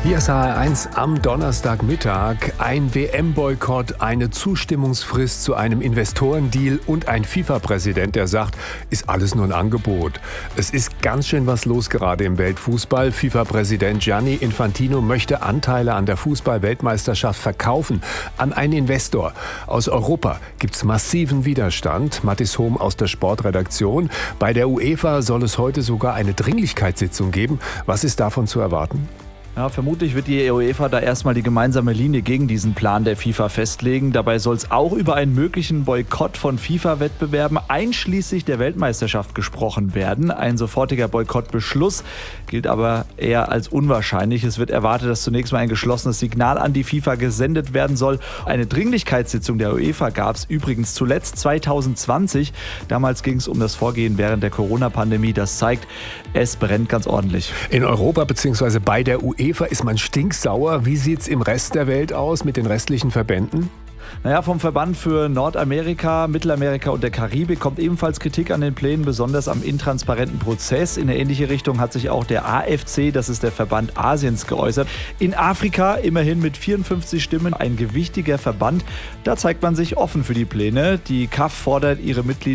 Hier ist HR1 am Donnerstagmittag. Ein WM-Boykott, eine Zustimmungsfrist zu einem Investorendeal und ein FIFA-Präsident, der sagt, ist alles nur ein Angebot. Es ist ganz schön was los gerade im Weltfußball. FIFA-Präsident Gianni Infantino möchte Anteile an der Fußball-Weltmeisterschaft verkaufen an einen Investor. Aus Europa gibt's massiven Widerstand. Mathis Hohm aus der Sportredaktion. Bei der UEFA soll es heute sogar eine Dringlichkeitssitzung geben. Was ist davon zu erwarten? Ja, vermutlich wird die UEFA da erstmal die gemeinsame Linie gegen diesen Plan der FIFA festlegen. Dabei soll es auch über einen möglichen Boykott von FIFA-Wettbewerben einschließlich der Weltmeisterschaft gesprochen werden. Ein sofortiger Boykottbeschluss gilt aber eher als unwahrscheinlich. Es wird erwartet, dass zunächst mal ein geschlossenes Signal an die FIFA gesendet werden soll. Eine Dringlichkeitssitzung der UEFA gab es übrigens zuletzt 2020. Damals ging es um das Vorgehen während der Corona-Pandemie. Das zeigt, es brennt ganz ordentlich. In Europa bzw. bei der UEFA ist man stinksauer. Wie sieht's im Rest der Welt aus mit den restlichen Verbänden? Naja, vom Verband für Nordamerika, Mittelamerika und der Karibik kommt ebenfalls Kritik an den Plänen, besonders am intransparenten Prozess. In eine ähnliche Richtung hat sich auch der AFC, das ist der Verband Asiens, geäußert. In Afrika immerhin mit 54 Stimmen ein gewichtiger Verband. Da zeigt man sich offen für die Pläne. Die CAF fordert ihre Mitglieder